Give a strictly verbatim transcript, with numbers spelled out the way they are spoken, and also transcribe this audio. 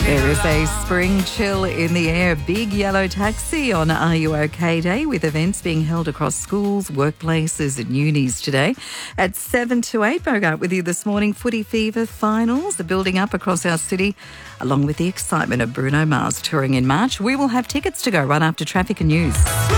There is a spring chill in the air. Big yellow taxi on Are You OK Day, with events being held across schools, workplaces and unis today. At seven to eight, Bogart with you this morning. Footy Fever finals are building up across our city, along with the excitement of Bruno Mars touring in March. We will have tickets to go right after traffic and news.